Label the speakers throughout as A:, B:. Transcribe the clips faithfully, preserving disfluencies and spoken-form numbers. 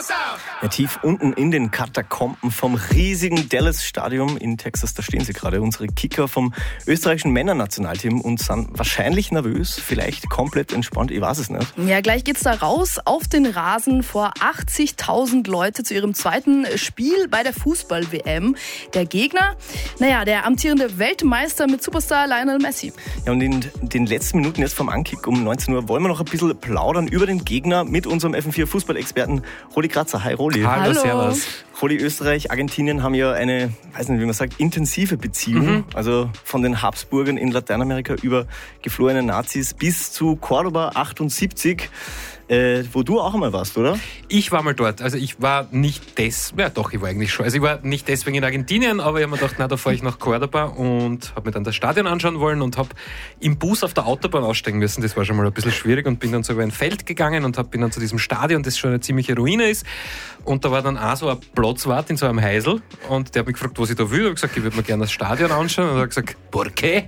A: Ja, tief unten in den Katakomben vom riesigen Dallas-Stadion in Texas, da stehen sie gerade, unsere Kicker vom österreichischen Männernationalteam und sind wahrscheinlich nervös, vielleicht komplett entspannt, ich weiß es nicht.
B: Ja, gleich geht's da raus auf den Rasen vor achtzigtausend Leute zu ihrem zweiten Spiel bei der Fußball-W M. Der Gegner, naja, der amtierende Weltmeister mit Superstar Lionel Messi.
A: Ja, und in den letzten Minuten jetzt vom Ankick um neunzehn Uhr wollen wir noch ein bisschen plaudern über den Gegner mit unserem F M vier Fußballexperten Roli Kratzer. Hi Roli.
C: Hallo,
B: Hallo.
C: Servus.
A: Roli, Österreich, Argentinien haben ja eine, weiß nicht, wie man sagt, intensive Beziehung. Mhm. Also von den Habsburgern in Lateinamerika über geflohene Nazis bis zu Cordoba achtundsiebzig. Äh, wo du auch einmal warst, oder?
C: Ich war mal dort. Also ich war nicht des, ja doch, ich war eigentlich schon. Also ich war nicht deswegen in Argentinien, aber ich habe mir gedacht, na, da fahre ich nach Cordoba und habe mir dann das Stadion anschauen wollen und habe im Bus auf der Autobahn aussteigen müssen. Das war schon mal ein bisschen schwierig und bin dann so über ein Feld gegangen und hab, bin dann zu diesem Stadion, das schon eine ziemliche Ruine ist. Und da war dann auch so ein Platzwart in so einem Heisel und der hat mich gefragt, was ich da will. Ich habe gesagt, ich würde mir gerne das Stadion anschauen. Und er hat gesagt, ¿por qué? Ähm,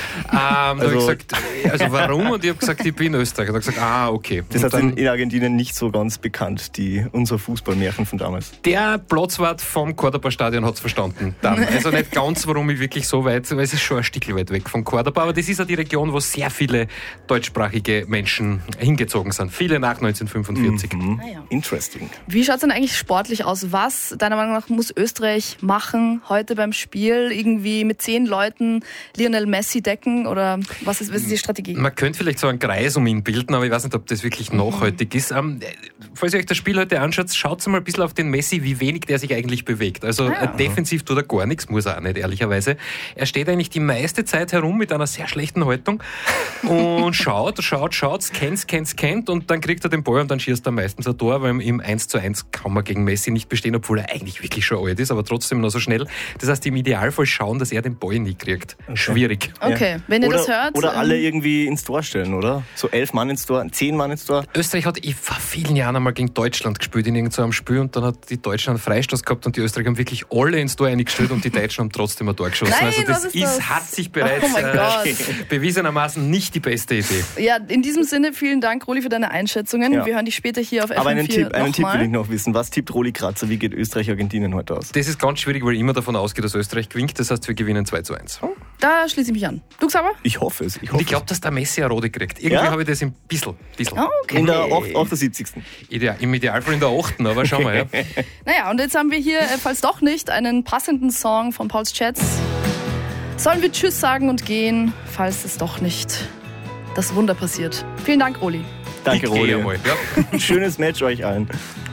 C: da also, habe ich gesagt, also warum? Und ich habe gesagt, ich bin Österreicher. Und er hat gesagt, ah, okay.
A: Das heißt, in, in Argentinien nicht so ganz bekannt, die, unser Fußballmärchen von damals.
C: Der Platzwart vom Cordoba-Stadion hat es verstanden. Dann. Also nicht ganz, warum ich wirklich so weit, weil es ist schon ein Stückchen weit weg von Cordoba, aber das ist ja die Region, wo sehr viele deutschsprachige Menschen hingezogen sind. Viele nach neunzehnhundertfünfundvierzig.
A: Mhm.
B: Ah, ja.
A: Interesting.
B: Wie schaut es denn eigentlich sportlich aus? Was, deiner Meinung nach, muss Österreich machen heute beim Spiel? Irgendwie mit zehn Leuten Lionel Messi decken? Oder was ist, was ist die Strategie?
C: Man könnte vielleicht so einen Kreis um ihn bilden, aber ich weiß nicht, ob das wirklich nachhaltig ist. Ähm, falls ihr euch das Spiel heute anschaut, schaut mal ein bisschen auf den Messi, wie wenig der sich eigentlich bewegt. Also
B: ah, ja.
C: defensiv tut er gar nichts, muss er auch nicht, ehrlicherweise. Er steht eigentlich die meiste Zeit herum mit einer sehr schlechten Haltung und schaut, schaut, schaut, scannt, scannt, scannt und dann kriegt er den Ball und dann schießt er meistens ein Tor, weil im eins zu eins kann man gegen Messi nicht bestehen, obwohl er eigentlich wirklich schon alt ist, aber trotzdem noch so schnell. Das heißt, im Idealfall schauen, dass er den Ball nie kriegt. Okay. Schwierig.
B: Okay, ja. Wenn ihr
A: oder,
B: das hört...
A: Oder
B: ähm,
A: alle irgendwie ins Tor stellen, oder? So elf Mann ins Tor, zehn Mann ins Tor.
C: Österreich hat ich vor vielen Jahren einmal gegen Deutschland gespielt in irgendeinem Spiel und dann hat die Deutschen einen Freistoß gehabt und die Österreicher haben wirklich alle ins Tor eingestellt und die Deutschen haben trotzdem ein Tor geschossen.
B: Nein,
C: also das,
B: ist
C: ist,
B: das?
C: hat sich bereits
B: oh
C: äh, bewiesenermaßen nicht die beste Idee.
B: Ja, in diesem Sinne vielen Dank, Roli, für deine Einschätzungen. Ja. Wir hören dich später hier auf F M vier.
A: Aber einen Tipp, einen Tipp
B: mal.
A: will ich noch wissen. Was tippt Roli Kratzer? Wie geht Österreich-Argentinien heute aus?
C: Das ist ganz schwierig, weil ich immer davon ausgehe, dass Österreich gewinnt. Das heißt, wir gewinnen zwei zu eins.
B: Oh, da schließe ich mich an. Du, Xaver?
A: Ich hoffe es. Ich, hoffe
C: und ich glaube, dass der Messi eine rote kriegt. Irgendwie
A: ja?
C: habe ich das ein bisschen. bisschen.
B: Oh, okay.
A: In der achtundsiebzigsten
C: Ideal, Im Idealfall in der achten, aber schauen wir. Ja.
B: Naja, und jetzt haben wir hier, falls doch nicht, einen passenden Song von Pauls Chats. Sollen wir Tschüss sagen und gehen, falls es doch nicht das Wunder passiert. Vielen Dank, Roli.
A: Danke, Roli.
C: Ja.
A: Schönes Match euch allen.